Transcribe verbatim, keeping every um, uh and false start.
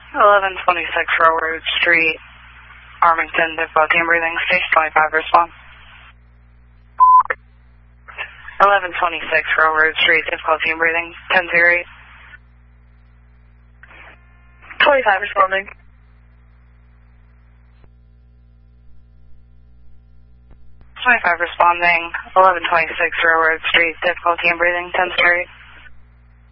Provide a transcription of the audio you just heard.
eleven twenty-six Railroad Street, Armington, difficulty in breathing, station twenty-five, respond. eleven twenty-six Railroad Street, difficulty in breathing, ten zero eight. twenty-five responding. twenty-five responding, eleven twenty-six Railroad Street, difficulty in breathing, ten zero eight.